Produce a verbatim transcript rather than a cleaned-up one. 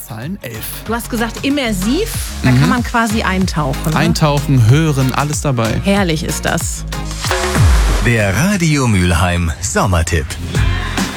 Zahlen elf. Du hast gesagt immersiv, da mhm. kann man quasi eintauchen. Ne? Eintauchen, hören, alles dabei. Herrlich ist das. Der Radio Mülheim Sommertipp.